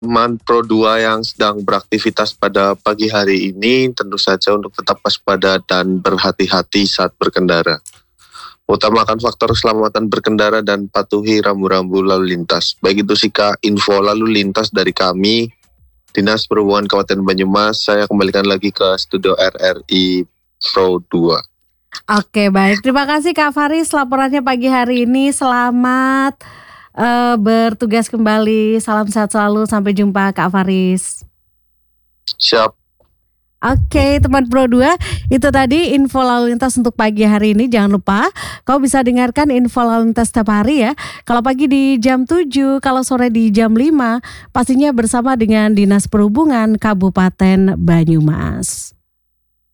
teman Pro 2 yang sedang beraktivitas pada pagi hari ini tentu saja untuk tetap waspada dan berhati-hati saat berkendara. Utamakan faktor keselamatan berkendara dan patuhi rambu-rambu lalu lintas. Baik itu sih Kak, info lalu lintas dari kami, Dinas Perhubungan Kabupaten Banyumas. Saya kembalikan lagi ke studio RRI Pro 2. Oke, baik. Terima kasih Kak Faris laporannya pagi hari ini. Selamat bertugas kembali. Salam sehat selalu. Sampai jumpa Kak Faris. Siap. Oke, teman Pro 2, itu tadi info lalu lintas untuk pagi hari ini. Jangan lupa kau bisa dengarkan info lalu lintas setiap hari ya. Kalau pagi di jam 7, kalau sore di jam 5, pastinya bersama dengan Dinas Perhubungan Kabupaten Banyumas.